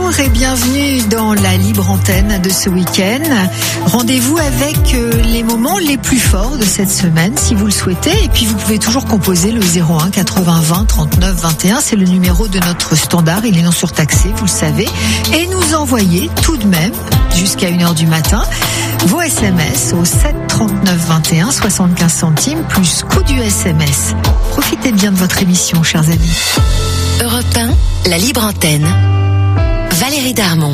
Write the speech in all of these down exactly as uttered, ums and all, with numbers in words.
et bienvenue dans la libre antenne de ce week-end. Rendez-vous avec les moments les plus forts de cette semaine si vous le souhaitez. Et puis vous pouvez toujours composer le zéro un quatre-vingts vingt trente-neuf vingt et un. C'est le numéro de notre standard. Il est non surtaxé, vous le savez. Et nous envoyer tout de même jusqu'à une heure du matin vos S M S au sept trente-neuf vingt et un, soixante-quinze centimes plus coût du S M S. Profitez bien de votre émission, chers amis. Europe un, la libre antenne. Valérie Darmon.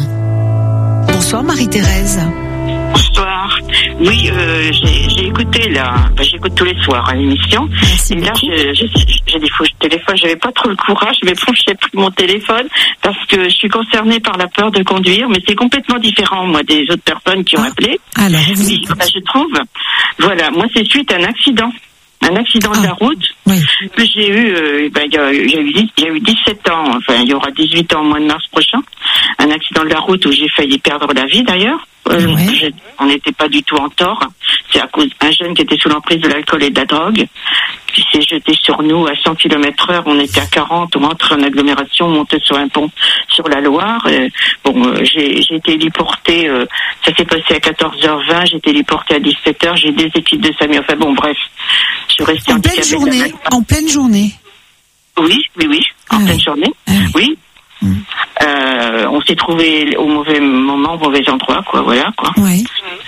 Bonsoir Marie-Thérèse. Bonsoir. Oui, euh, j'ai, j'ai écouté là, enfin, j'écoute tous les soirs à l'émission. Merci et là, beaucoup. je, je, j'ai des faux téléphones, j'avais pas trop le courage, mais bon, je sais plus mon téléphone parce que je suis concernée par la peur de conduire, mais c'est complètement différent, moi, des autres personnes qui ont Ah, appelé. alors, vous Oui, bah, je trouve. Voilà, moi, c'est suite à un accident. Un accident Ah. de la route Oui. que j'ai eu, euh, ben, il y a- j'ai eu, dix- j'ai eu dix-sept ans, enfin, il y aura dix-huit ans au mois de mars prochain. Un accident de la route où j'ai failli perdre la vie, d'ailleurs. Euh, Ouais. j'ai- on n'était pas du tout en tort. C'est à cause d'un jeune qui était sous l'emprise de l'alcool et de la drogue, qui s'est jeté sur nous à cent kilomètres heure. On était à quarante, on rentre en agglomération, on montait sur un pont sur la Loire. Et, bon, euh, j'ai, j'ai été héliportée, euh, ça s'est passé à quatorze heures vingt, j'ai été héliportée à dix-sept heures, j'ai des équipes de SAMU. Enfin bon, bref, je suis restée En pleine handicapée de la journée, main. en pleine journée. Oui, oui, oui, en Ah pleine oui. journée. Ah oui. Oui. Mm. Euh, on s'est trouvé au mauvais moment, au mauvais endroit, quoi, voilà, quoi. Oui,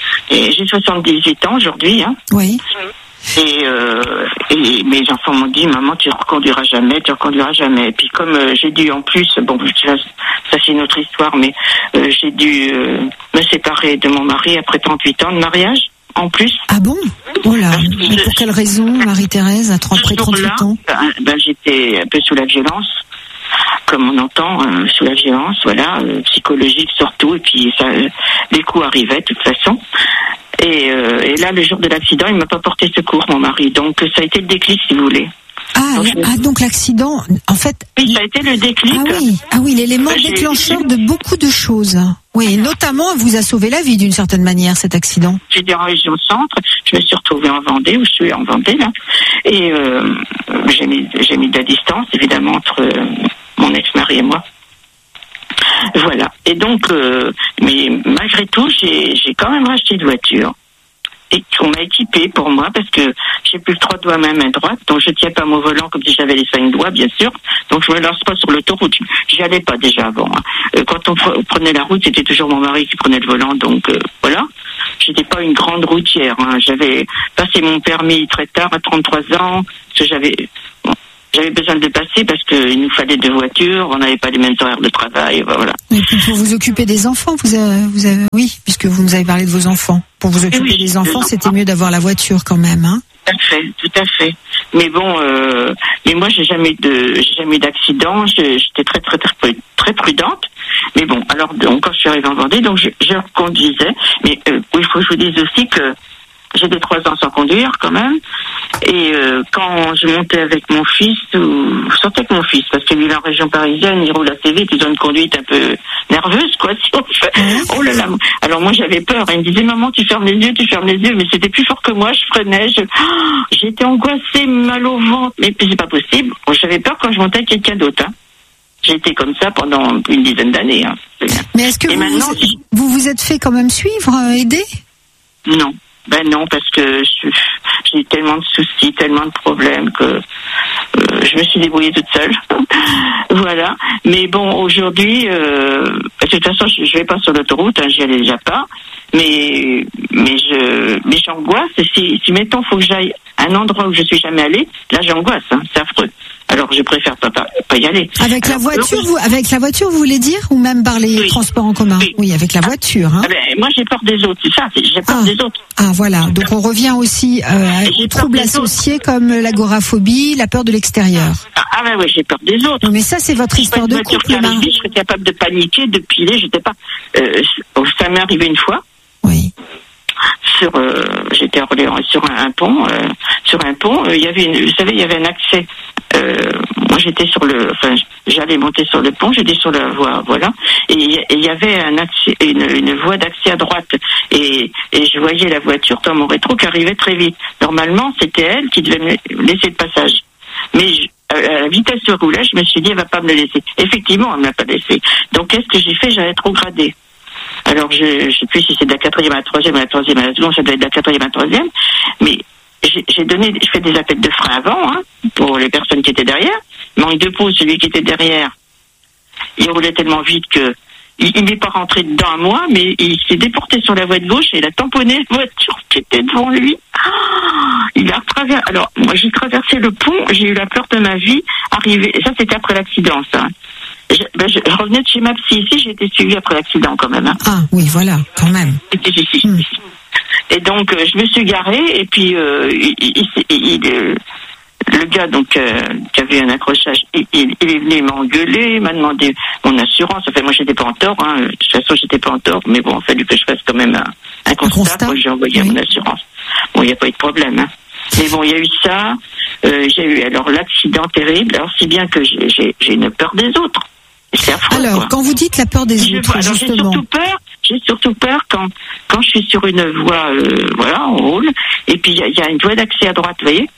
Et j'ai soixante-dix-huit ans aujourd'hui, hein. oui. Et, euh, et mes enfants m'ont dit, maman, tu reconduiras jamais, tu reconduiras jamais. Et puis comme euh, j'ai dû en plus, bon, ça, ça c'est une autre histoire, mais euh, j'ai dû euh, me séparer de mon mari après trente-huit ans de mariage, en plus. Ah bon? Oh là. Mais pour quelle raison, Marie-Thérèse, à trente, après Ce jour-là, trente-huit ans? ben, ben, j'étais un peu sous la violence, comme on entend, euh, sous la violence, voilà, euh, psychologique surtout, et puis ça, euh, les coups arrivaient de toute façon. Et, euh, et là, le jour de l'accident, il m'a pas porté secours, mon mari. Donc ça a été le déclic, si vous voulez. Ah, Donc, ah, donc l'accident, en fait. Oui, ça a été le déclic. Ah oui, ah oui, l'élément J'ai- déclencheur de beaucoup de choses. Oui, notamment, vous a sauvé la vie d'une certaine manière, cet accident. J'étais en région centre, je me suis retrouvée en Vendée, où je suis en Vendée, là. Et euh, j'ai mis, j'ai mis de la distance, évidemment, entre euh, mon ex-mari et moi. Voilà. Et donc, euh, mais malgré tout, j'ai, j'ai quand même racheté une voiture. Et qu'on m'a équipée pour moi, parce que j'ai plus que trois doigts à ma main droite, donc je tiens pas mon volant comme si j'avais les cinq doigts, bien sûr. Donc je me lance pas sur l'autoroute. J'y allais pas déjà avant. hein. Euh, quand on pre- prenait la route, c'était toujours mon mari qui prenait le volant, donc euh, voilà. J'étais pas une grande routière. hein. J'avais passé mon permis très tard, à trente-trois ans, parce que j'avais... bon, j'avais besoin de le passer parce qu'il nous fallait deux voitures, on n'avait pas les mêmes horaires de travail, voilà. Et puis pour vous occuper des enfants, vous avez, vous avez, oui, puisque vous nous avez parlé de vos enfants. Pour vous occuper oui, des des enfants, enfants. c'était mieux d'avoir la voiture quand même, hein. Tout à fait, tout à fait. Mais bon, euh, mais moi j'ai jamais de, j'ai jamais eu d'accident. Je- J'étais très, très, très, très, très prudente. Mais bon, alors donc quand je suis arrivée en Vendée, donc je, je conduisais. Mais euh, il faut que je vous dise aussi que j'ai des trois ans sans conduire quand même. Et euh, quand je montais avec mon fils, ou je sortais avec mon fils, parce qu'il vit en région parisienne, il roule assez vite, ils ont une conduite un peu nerveuse, quoi. Si on fait... Oh là là. Alors moi j'avais peur. Il me disait, maman, tu fermes les yeux, tu fermes les yeux, mais c'était plus fort que moi. Je freinais, je... Oh, j'étais angoissée, mal au ventre, mais c'est pas possible. Bon, j'avais peur quand je montais avec quelqu'un d'autre. Hein. J'ai été comme ça pendant une dizaine d'années. Hein. Mais est-ce que Et vous, maintenant, vous, si- vous vous êtes fait quand même suivre, euh, aider? Non, ben non, parce que je- j'ai tellement de soucis, tellement de problèmes que euh, je me suis débrouillée toute seule. Voilà. Mais bon, aujourd'hui, euh, de toute façon, je, je vais pas sur l'autoroute, hein, j'y allais déjà pas. Mais mais je mais j'angoisse. Si si mettons faut que j'aille à un endroit où je suis jamais allée, là j'angoisse. Hein, c'est affreux. Alors je préfère pas pas, pas y aller. Avec la Alors, voiture, euh, vous, avec la voiture, vous voulez dire, ou même par les Oui. transports en commun? Oui. Oui, avec la voiture, hein. ah ben, moi j'ai peur des autres. C'est ça. c'est- J'ai peur Ah. des autres. Ah voilà, donc on revient aussi euh, J'ai aux peur troubles des autres. associés comme l'agoraphobie, la peur de l'extérieur. Ah, ah ben oui, j'ai peur des autres. Non mais ça c'est votre Si histoire pas de une voiture couple, qui Marie. arrivait, je serais capable de paniquer, de piler. J'étais pas. Euh, ça m'est arrivé une fois. Oui. Sur, euh, j'étais à Orléans, sur un, un pont. Euh, sur un pont, euh, il y avait, une, vous savez, il y avait un accès. Euh, moi, j'étais sur le. Enfin, j'allais monter sur le pont. J'étais sur la voie, voilà. Et il y avait un accès, une, une voie d'accès à droite. Et, et je voyais la voiture dans mon rétro qui arrivait très vite. Normalement, c'était elle qui devait me laisser le passage. Mais je, à la vitesse où elle roulait, je me suis dit, elle va pas me le laisser. Effectivement, elle ne m'a pas laissé. Donc, qu'est-ce que j'ai fait? J'avais trop gradé. Alors, je ne sais plus si c'est de la quatrième à la troisième, à la troisième à la seconde, ça doit être de la quatrième à la troisième. Mais j'ai, j'ai donné, je fais des appels de frein avant, hein, pour les personnes qui étaient derrière. Manque de peau, celui qui était derrière, il roulait tellement vite que il n'est pas rentré dedans à moi, mais il s'est déporté sur la voie de gauche et il a tamponné la voiture qui était devant lui. Ah, il a traversé. Alors, moi, j'ai traversé le pont, j'ai eu la peur de ma vie. Arrivé, ça, c'était après l'accident, ça. Je, ben, je, je revenais de chez ma psy ici, j'ai été suivie après l'accident quand même. Hein. Ah, oui, voilà, quand même. C'était ici. Mmh. Et donc, euh, je me suis garée et puis euh, il, il, il, il euh, le gars donc euh, qui avait un accrochage, il, il, il est venu m'engueuler, il m'a demandé mon assurance. Enfin, moi, j'étais pas en tort. Hein. De toute façon, j'étais pas en tort, mais bon, il a fallu que je fasse quand même un, un constat. constat. Moi, j'ai envoyé oui. mon assurance. Bon, il n'y a pas eu de problème. Hein. Mais bon, il y a eu ça. Euh, j'ai eu alors l'accident terrible. Alors, si bien que j'ai, j'ai, j'ai une peur des autres. C'est affreux, alors, quoi. Quand vous dites la peur des je, autres, alors, justement. J'ai surtout peur. J'ai surtout peur quand quand je suis sur une voie, euh, voilà, on roule, et puis il y, y a une voie d'accès à droite, vous voyez.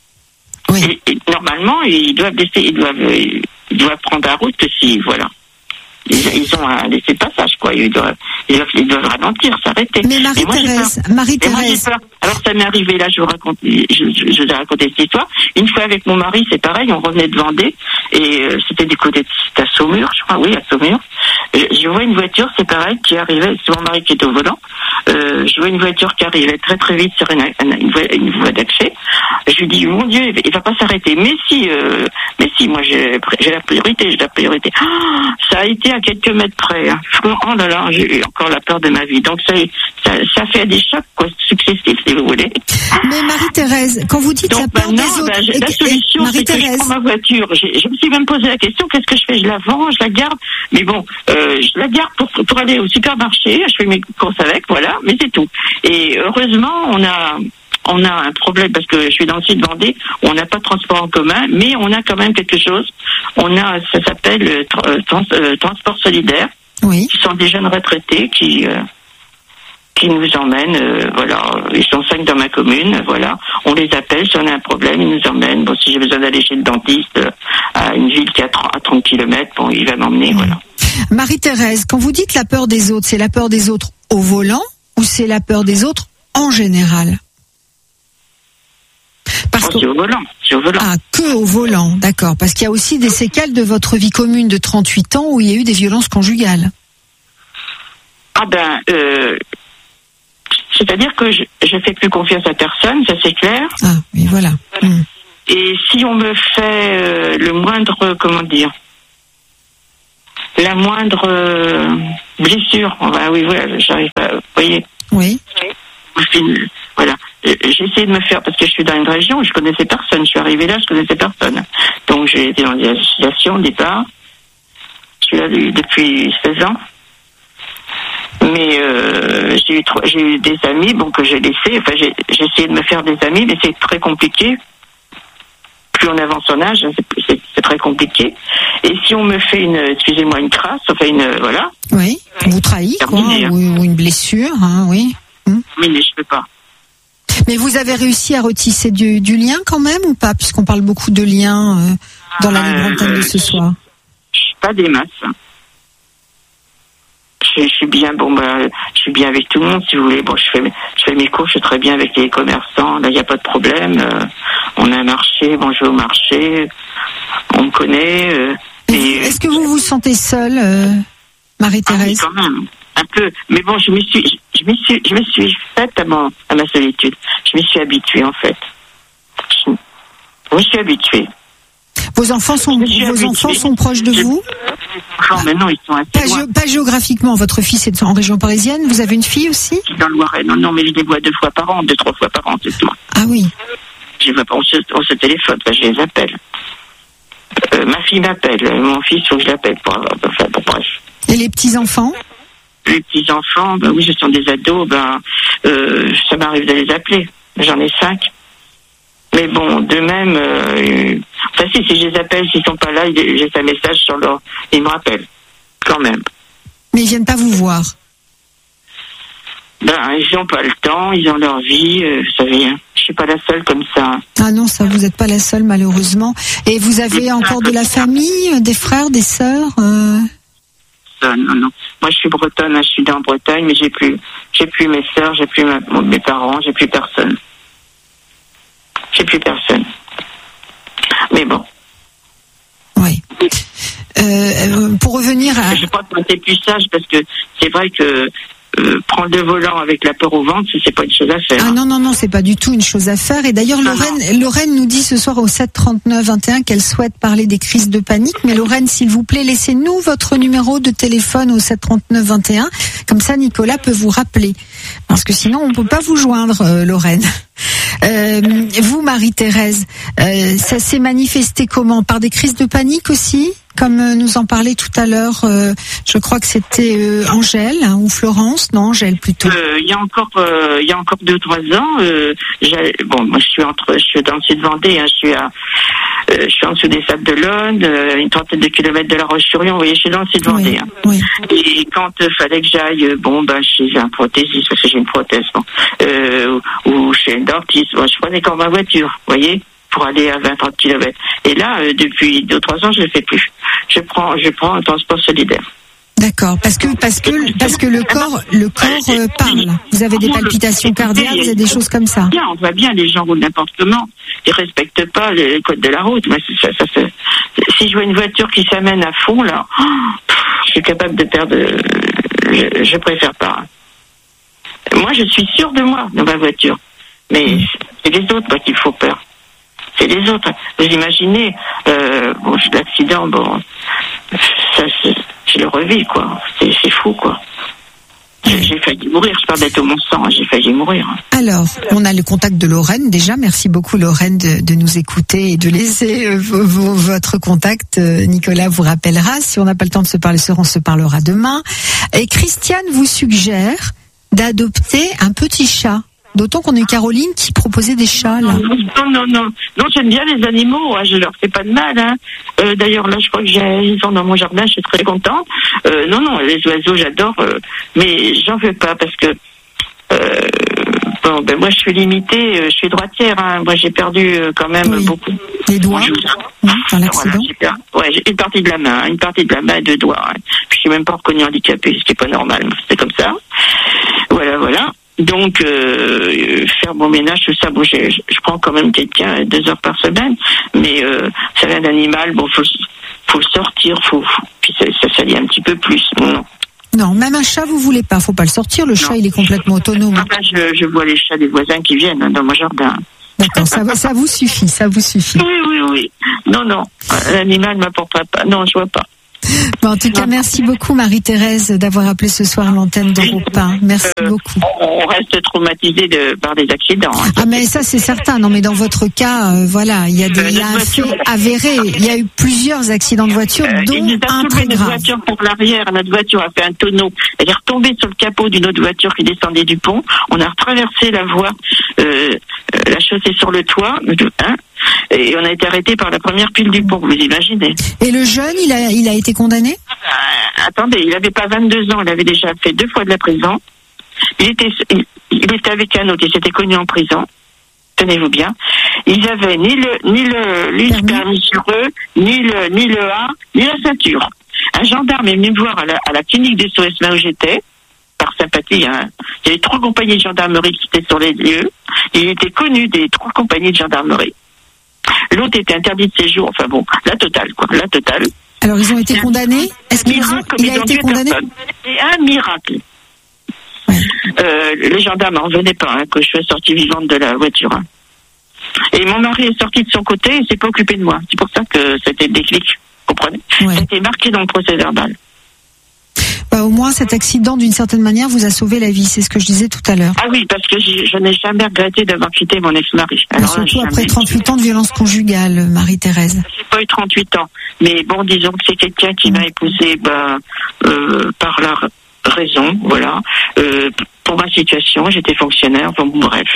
Oui. Et, et, normalement, ils doivent laisser, ils doivent, ils doivent prendre la route que si, voilà. Ils, ils ont un laisser passage, quoi. Ils doivent, ils doivent, ils doivent ralentir, s'arrêter. Mais Marie-Thérèse, Marie-Thérèse. Alors ça m'est arrivé là, je vous raconte, je, je, je vous ai raconté cette histoire. Une fois avec mon mari, c'est pareil, on revenait de Vendée et euh, c'était du côté de, c'était à Saumur, je crois, oui, à Saumur. Je, je vois une voiture, c'est pareil, qui arrivait, c'est mon mari qui était au volant. Euh, je vois une voiture qui arrivait très très vite sur une, une, une, voie, une voie d'accès. Je lui dis, mon Dieu, il va pas s'arrêter. Mais si, euh, mais si, moi j'ai, j'ai la priorité, j'ai la priorité. Oh, ça a été à quelques mètres près. Hein. Oh là là, j'ai eu encore la peur de ma vie. Donc ça, ça, ça fait des chocs quoi, successifs, si vous voulez. Mais Marie-Thérèse, quand vous dites donc, la peur des autres, ben, la solution, c'est que je prends ma voiture. J'ai, je me suis même posé la question, qu'est-ce que je fais? Je la vends, je la garde. Mais bon, euh, je la garde pour, pour aller au supermarché. Je fais mes courses avec, voilà. Mais c'est tout. Et heureusement, on a, on a un problème parce que je suis dans le sud de Vendée. On n'a pas de transport en commun, mais on a quand même quelque chose. On a, ça s'appelle euh, trans, euh, transport solidaire. Oui. Qui sont des jeunes retraités qui, euh, qui nous emmènent. Euh, voilà, ils sont cinq dans ma commune. Voilà, on les appelle si on a un problème, ils nous emmènent. Bon, si j'ai besoin d'aller chez le dentiste euh, à une ville qui est à trente kilomètres, bon, il va m'emmener. Mmh. Voilà. Marie-Thérèse, quand vous dites la peur des autres, c'est la peur des autres au volant ou c'est la peur des autres en général? Parce oh, que... C'est au volant, c'est au volant. Ah, que au volant, d'accord. Parce qu'il y a aussi des séquelles de votre vie commune de trente-huit ans où il y a eu des violences conjugales. Ah ben, euh, c'est-à-dire que je ne fais plus confiance à personne, ça c'est clair. Ah, oui, voilà. Mmh. Et si on me fait euh, le moindre, comment dire, la moindre euh, blessure, bah oui, voilà, j'arrive pas, vous voyez. Oui. Voilà, j'ai essayé de me faire, parce que je suis dans une région où je connaissais personne, je suis arrivée là, je connaissais personne. Donc j'ai été dans des associations au départ, je suis là depuis seize ans. Mais euh, j'ai, eu, j'ai eu des amis, bon, que j'ai laissés, enfin j'ai, j'ai essayé de me faire des amis, mais c'est très compliqué. Plus on avance en âge, c'est, c'est, c'est très compliqué. Et si on me fait une, excusez-moi, une crasse, enfin une, voilà. Oui, on vous trahit, quoi, ou, ou une blessure, hein, oui. Hum. Oui, mais je peux pas. Mais vous avez réussi à retisser du, du lien quand même ou pas, puisqu'on parle beaucoup de liens euh, dans la libre antenne euh, de ce soir. Je suis pas des masses. Je, je suis bien, bon, bah, je suis bien avec tout le monde, si vous voulez. Bon, je fais, je fais mes courses, je suis très bien avec les commerçants. Là, il n'y a pas de problème. Euh, on a un marché, bon, je vais au marché. On me connaît. Euh, et Est-ce que vous vous sentez seule, euh, Marie-Thérèse? Ah oui, quand même. Un peu, mais bon, je me suis, je, je me suis, je me suis faite à, mon, à ma solitude. Je me suis habituée en fait. Je, je me suis habituée. Vos enfants sont, vos enfants sont proches de je, vous? Non, mais non, ils sont assez pas, loin. Gé- pas géographiquement. Votre fils est en région parisienne. Vous avez une fille aussi? Dans le Loiret. Non, non, mais je les vois deux fois par an, deux, trois fois par an, c'est tout. Ah oui. Je vois pas, on se, on se téléphone, enfin, je les appelle. Euh, ma fille m'appelle, mon fils, il faut que je l'appelle pour avoir, enfin, bon, bref. Et les petits enfants? Les petits enfants, ben oui, ce sont des ados, ben, euh, ça m'arrive de les appeler. J'en ai cinq. Mais bon, de même, euh, enfin si, si je les appelle, s'ils sont pas là, j'ai un message sur leur, ils me rappellent, quand même. Mais ils viennent pas vous voir? Ben, ils n'ont pas le temps, ils ont leur vie, euh, vous savez, hein. Je suis pas la seule comme ça. Ah non, ça, vous n'êtes pas la seule, malheureusement. Et vous avez encore de la famille, des frères, des sœurs euh... Non, non. Moi, je suis bretonne, hein, je suis dans Bretagne, mais j'ai plus, j'ai plus mes sœurs, j'ai plus ma, mes parents, j'ai plus personne. J'ai plus personne. Mais bon. Oui. Euh, pour revenir à... Je crois que t'es plus sage parce que c'est vrai que euh, prendre le volant avec la peur au ventre, c'est pas une chose à faire. Ah non, non, non, c'est pas du tout une chose à faire. Et d'ailleurs, Lorraine, Lorraine nous dit ce soir au sept trente-neuf vingt et un qu'elle souhaite parler des crises de panique. Mais Lorraine, s'il vous plaît, laissez-nous votre numéro de téléphone au sept trente-neuf vingt et un. Comme ça, Nicolas peut vous rappeler. Parce que sinon, on peut pas vous joindre, euh, Lorraine. Euh, vous, Marie-Thérèse, euh, ça s'est manifesté comment? Par des crises de panique aussi? Comme euh, nous en parlait tout à l'heure, euh, je crois que c'était euh, Angèle hein, ou Florence, non Angèle plutôt. Euh, il y a encore, euh, il y a encore deux trois ans, euh, bon, moi je suis entre, je suis dans le sud Vendée, hein, je suis à, euh, je suis en dessous des Sables de l'Aude, euh, une trentaine de kilomètres de La Roche-sur-Yon. Vous voyez, je suis dans le sud Vendée. Oui, hein. oui. Et quand il euh, fallait que j'aille, euh, bon, ben chez un prothésiste parce que j'ai une prothèse, bon, euh, ou, ou chez un dentiste, bon, je prenais quand ma voiture, vous voyez, pour aller à vingt à trente kilomètres. Et là, euh, depuis deux trois ans, je ne le fais plus. Je prends, je prends un transport solidaire. D'accord, parce que parce que parce que le corps le corps euh, parle. Vous avez des palpitations cardiaques, vous avez des choses comme ça. Bien, on voit bien, les gens roulent n'importe comment. Ils respectent pas les codes de la route. Moi, ça, ça, ça, si je vois une voiture qui s'amène à fond, là, je suis capable de perdre. Je, je préfère pas. Moi, je suis sûre de moi dans ma voiture, mais c'est les autres moi, qui me font peur. C'est les autres. Vous imaginez, euh, bon, l'accident, bon, ça, c'est, je le revis, quoi. C'est, c'est fou, quoi. J'ai, j'ai failli mourir, je parle d'être au mon sang, j'ai failli mourir. Alors, on a le contact de Lorraine déjà. Merci beaucoup Lorraine de, de nous écouter et de laisser euh, vos, vos, votre contact. Euh, Nicolas vous rappellera. Si on n'a pas le temps de se parler ce soir, on se parlera demain. Et Christiane vous suggère d'adopter un petit chat. D'autant qu'on a eu Caroline qui proposait des chats, là. Non, non, non. Non, j'aime bien les animaux, hein, je leur fais pas de mal, hein. Euh, d'ailleurs, là, je crois que j'ai, ils sont dans mon jardin, je suis très contente. Euh, non, non, les oiseaux, j'adore, euh, mais j'en veux pas parce que, euh, bon, ben, moi, je suis limitée, euh, je suis droitière, hein. Moi, j'ai perdu euh, quand même oui. beaucoup. Les doigts? Oui, dans l'accident. Voilà, j'ai perdu, ouais, j'ai une partie de la main, une partie de la main et deux doigts, hein. Puis, je suis même pas reconnue handicapée, ce qui est pas normal, c'est comme ça. Voilà, voilà. Donc, euh, faire mon ménage, tout ça, bon, je, je prends quand même quelqu'un deux heures par semaine, mais euh, c'est rien d'animal, bon, faut, faut le sortir, faut, faut puis ça, ça salit un petit peu plus. Non. Non, même un chat, vous voulez pas, faut pas le sortir, le non. Chat, il est complètement autonome. Enfin, je, je vois les chats des voisins qui viennent hein, dans mon jardin. D'accord, ça, ça vous suffit, ça vous suffit. Oui, oui, oui. Non, non, l'animal ne m'apportera pas, non, je vois pas. Bon, en tout cas, merci beaucoup Marie-Thérèse d'avoir appelé ce soir l'antenne d'Europe un. Merci euh, beaucoup. On reste traumatisé de, par des accidents. Hein. Ah mais ça c'est certain. Non mais dans votre cas, euh, voilà, il y a, des, euh, il y a un voiture, fait avéré. Il y a eu plusieurs accidents de voiture, euh, dont un très grave. Notre voiture pour l'arrière, notre voiture a fait un tonneau. Elle est retombée sur le capot d'une autre voiture qui descendait du pont. On a retraversé la voie, euh, la chaussée sur le toit. Hein, et on a été arrêté par la première pile du pont, vous imaginez. Et le jeune, il a, il a été condamné ? euh, Attendez, il n'avait pas vingt-deux ans, il avait déjà fait deux fois de la prison. Il était, il, il était avec un autre, il s'était connu en prison. Tenez-vous bien. Ils avaient ni le, ni le, ni le permis sur eux, ni le, ni le A, ni la ceinture. Un gendarme est venu me voir à la, à la clinique des S O S là où j'étais, par sympathie, hein. Il y avait trois compagnies de gendarmerie qui étaient sur les lieux. Il était connu des trois compagnies de gendarmerie. L'autre était interdit de séjour, enfin bon, la totale, quoi, la totale. Alors, ils ont été condamnés ? Est-ce qu'ils ont, il a été condamné ? C'est un miracle. Ouais. Euh, les gendarmes n'en revenaient pas, hein, que je sois sortie vivante de la voiture. Hein. Et mon mari est sorti de son côté et s'est pas occupé de moi. C'est pour ça que c'était le déclic, vous comprenez ? Ouais. C'était marqué dans le procès verbal. Bah, au moins, cet accident, d'une certaine manière, vous a sauvé la vie. C'est ce que je disais tout à l'heure. Ah oui, parce que je n'ai jamais regretté d'avoir quitté mon ex-mari. Alors, surtout là, après trente-huit ans de violence conjugale, Marie-Thérèse. J'ai pas eu trente-huit ans. Mais bon, disons que c'est quelqu'un qui m'a épousée bah, euh, par la raison, voilà. Euh, pour ma situation, j'étais fonctionnaire, bon, bref.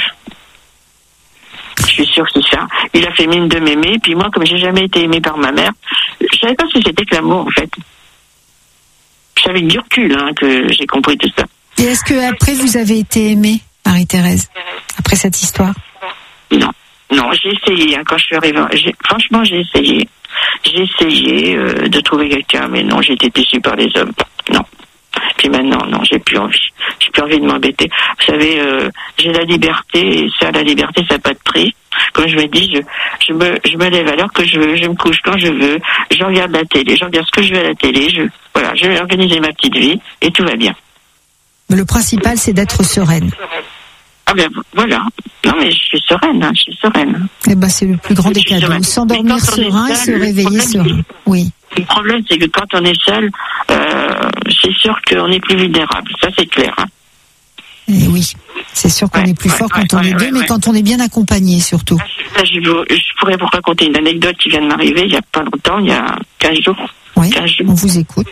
Je suis sûre que c'est ça. Il a fait mine de m'aimer, puis moi, comme j'ai jamais été aimée par ma mère, je savais pas si c'était que l'amour, en fait. C'est avec du recul hein, que j'ai compris tout ça. Et est-ce que après vous avez été aimée, Marie-Thérèse, après cette histoire ? non, j'ai essayé, hein, quand je suis arrivée, j'ai, franchement, j'ai essayé. J'ai essayé euh, de trouver quelqu'un, mais non, j'ai été déçue par les hommes. Non. Puis maintenant, non, j'ai plus envie. J'ai plus envie de m'embêter. Vous savez, euh, j'ai la liberté, et ça, la liberté, ça n'a pas de prix. Comme je me dis, je, je me, je me lève à l'heure que je veux, je me couche quand je veux, je regarde la télé, je regarde ce que je veux à la télé, je, voilà, je vais organiser ma petite vie, et tout va bien. Le principal, c'est d'être sereine. Ah ben voilà. Non mais je suis sereine, hein, je suis sereine. Eh ben c'est le plus grand des cadeaux. S'endormir serein et se réveiller serein. Oui. Le problème c'est que quand on est seul, euh, c'est sûr qu'on est plus vulnérable. Ça c'est clair. Hein. Et oui, c'est sûr qu'on ouais, est plus ouais, fort ouais, quand on ouais, est deux, ouais, mais ouais. quand on est bien accompagné surtout. Là, je, je pourrais vous raconter une anecdote qui vient de m'arriver il y a pas longtemps, il y a quinze jours. Oui. quinze jours. On vous écoute.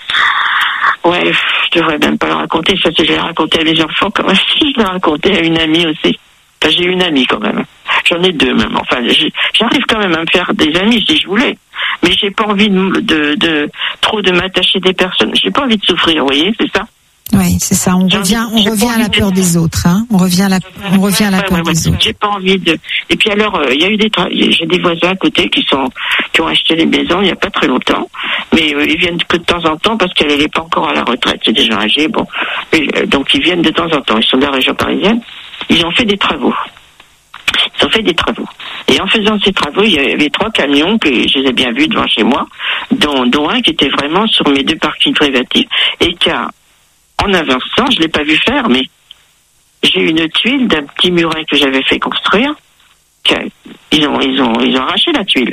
Ouais, je devrais même pas le raconter. Ça, c'est je l'ai raconté à mes enfants quand même. Si je l'ai raconté à une amie aussi. Enfin, j'ai une amie quand même. J'en ai deux même. Enfin, j'arrive quand même à me faire des amis si je voulais. Mais j'ai pas envie de, de, de trop de m'attacher des personnes. J'ai pas envie de souffrir, vous voyez, c'est ça. Oui, c'est ça. On revient, on revient à la peur des autres. Hein. On revient à la, on revient à la peur des autres. J'ai pas envie de. Et puis alors, il euh, y a eu des, tra... j'ai des voisins à côté qui sont, qui ont acheté des maisons il y a pas très longtemps, mais euh, ils viennent que de temps en temps parce qu'elle n'est pas encore à la retraite. C'est des gens âgés, bon. Et, euh, donc ils viennent de temps en temps. Ils sont de la région parisienne. Ils ont fait des travaux. Ils ont fait des travaux. Et en faisant ces travaux, il y avait trois camions que je les ai bien vus devant chez moi, dont, dont un qui était vraiment sur mes deux parkings privatifs et qui a, en avançant, je l'ai pas vu faire, mais j'ai eu une tuile d'un petit muret que j'avais fait construire. Ils ont, ils ont, ils ont arraché la tuile.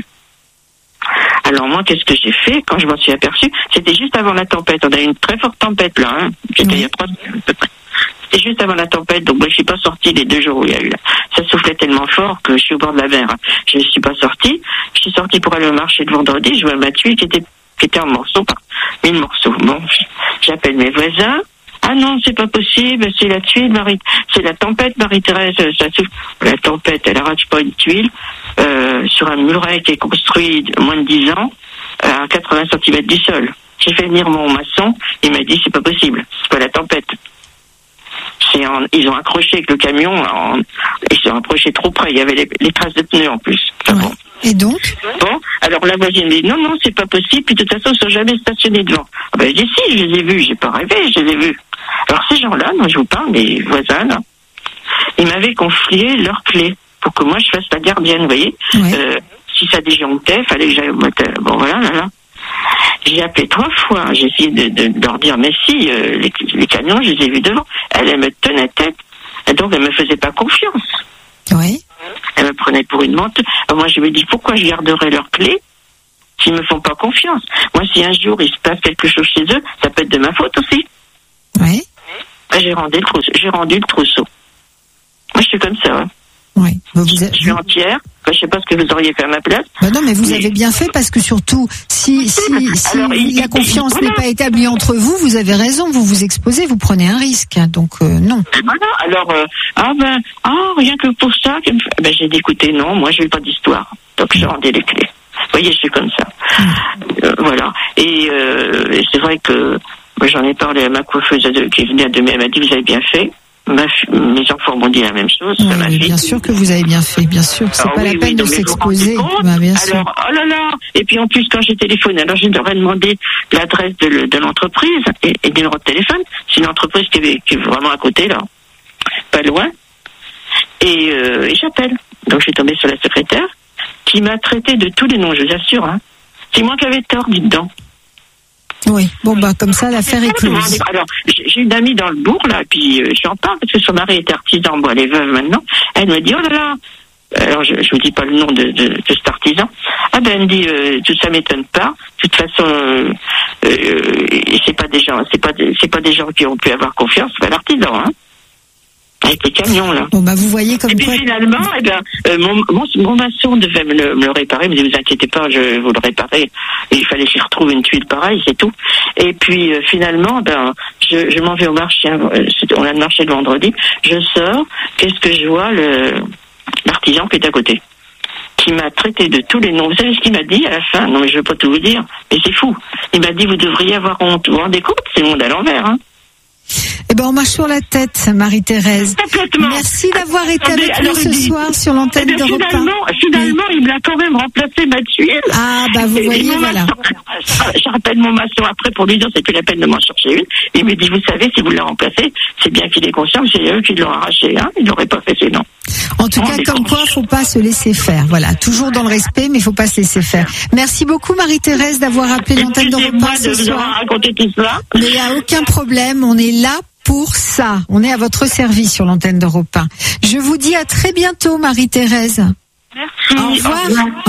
Alors moi, qu'est-ce que j'ai fait quand je m'en suis aperçue? C'était juste avant la tempête. On a eu une très forte tempête là. Hein. C'était oui. il y a trois semaines à peu près. C'était juste avant la tempête, donc moi je suis pas sortie les deux jours où il y a eu là. Ça soufflait tellement fort que je suis au bord de la mer. Hein. Je ne suis pas sortie. Je suis sortie pour aller au marché de vendredi. Je vois ma tuile qui était, qui était en morceaux, par mille morceaux. Bon, j'appelle mes voisins. Ah non, c'est pas possible, c'est la tuile, Marie, c'est la tempête, Marie-Thérèse, ça souffle. La tempête, elle arrache pas une tuile, euh, sur un muret qui est construit moins de dix ans, à quatre-vingts centimètres du sol. J'ai fait venir mon maçon, il m'a dit, c'est pas possible, c'est pas la tempête. C'est en, ils ont accroché avec le camion, en, ils ont accroché trop près, il y avait les, les traces de pneus en plus. Enfin, ouais. bon. Et donc? Bon, alors la voisine me dit, non, non, c'est pas possible, puis de toute façon, ils sont jamais stationnés devant. Ah ben, je dis, si, je les ai vus, j'ai pas rêvé, je les ai vus. Alors ces gens-là, moi je vous parle, mes voisins, là, ils m'avaient confié leurs clés pour que moi je fasse la gardienne, vous voyez. Ouais. Euh, si ça disjonctait, fallait que j'aille au motel. Bon, voilà, là, là. J'ai appelé trois fois, j'ai essayé de, de, de leur dire, mais si, euh, les, les camions, je les ai vus devant. Elle, elle me tenait tête, et donc elle me faisait pas confiance. Oui. Elle me prenait pour une menteuse. Moi, je me dis, pourquoi je garderais leurs clés s'ils me font pas confiance? Moi, si un jour il se passe quelque chose chez eux, ça peut être de ma faute aussi. Oui. Ben, j'ai rendu le trousseau. J'ai rendu le trousseau. Moi, je suis comme ça. Hein. Oui. Bah, vous avez... Je suis entière. Ben, je sais pas ce que vous auriez fait à ma place. Bah non, mais vous mais... avez bien fait parce que surtout, si, si, si Alors, il, la confiance il, voilà. n'est pas établie entre vous, vous avez raison, vous vous exposez, vous prenez un risque. Donc, euh, non. Voilà. Alors, euh, ah ben, ah, rien que pour ça, ben, j'ai dit, écoutez, non, moi, je veux pas d'histoire. Donc, j'ai rendu les clés. Vous voyez, je suis comme ça. Mmh. Euh, voilà. Et, euh, et c'est vrai que j'en ai parlé à ma coiffeuse de, qui venait de elle m'a dit, vous avez bien fait. Ma, mes enfants m'ont dit la même chose. Oui, ma mais fille. Bien sûr que vous avez bien fait, bien sûr. C'est alors, pas oui, la peine oui, de non, s'exposer. Bah, bien alors, sûr. oh là là. Et puis en plus, quand j'ai téléphoné, alors je leur ai demandé l'adresse de, de l'entreprise et, et le numéro de téléphone. C'est une entreprise qui est, qui est vraiment à côté, là. Pas loin. Et, euh, et j'appelle. Donc je suis tombée sur la secrétaire qui m'a traité de tous les noms, je vous assure. Hein. C'est moi qui avais tort, dites-donc. Oui, bon bah comme ça l'affaire est close. Alors j'ai une amie dans le bourg là, puis euh, j'en parle parce que son mari était artisan, bon elle est veuve maintenant. Elle me dit oh là là, alors je, je vous dis pas le nom de, de, de cet artisan. Ah ben elle me dit euh, tout ça m'étonne pas. De toute façon, euh, euh, c'est pas des gens, c'est pas des, c'est pas des gens qui ont pu avoir confiance, c'est pas l'artisan, hein. Avec les camions là. Bon bah vous voyez comme et puis quoi... finalement, eh ben, euh, mon, mon, mon maçon devait me le, me le réparer, mais ne vous inquiétez pas, je vous le réparais. Il fallait que je retrouve une tuile pareille, c'est tout. Et puis euh, finalement, ben, je, je m'en vais au marché. Hein, on a le marché le vendredi. Je sors, qu'est-ce que je vois le l'artisan qui est à côté, qui m'a traité de tous les noms. Vous savez ce qu'il m'a dit à la fin? Non mais je veux pas tout vous dire, mais c'est fou. Il m'a dit vous devriez avoir honte. Vous vous rendez compte? C'est le monde à l'envers, hein. Eh ben, on marche sur la tête, Marie-Thérèse. Complètement. Merci d'avoir été Attendez, avec nous alors, ce il dit- soir sur Eh l'antenne bien, d'Europe un. finalement, finalement, il me l'a quand même remplacé ma tuile. Ah, bah, vous Et voyez, mon voilà. maçon, je rappelle mon maçon après pour lui dire c'est plus la peine de m'en chercher une. Il me dit, vous savez, si vous l'avez remplacé, c'est bien qu'il est conscient que c'est eux qui l'ont arraché, hein. Il n'aurait pas fait sinon. En tout On cas, est comme con. quoi, faut pas se laisser faire. Voilà, toujours dans le respect, mais faut pas se laisser faire. Merci beaucoup, Marie-Thérèse, d'avoir appelé l'antenne d'Europe Excusez-moi un ce de vous avoir soir. raconté tout cela. Mais il n'y a aucun problème, on est là pour ça. On est à votre service sur l'antenne d'Europe un. Je vous dis à très bientôt, Marie-Thérèse. Merci. Au revoir.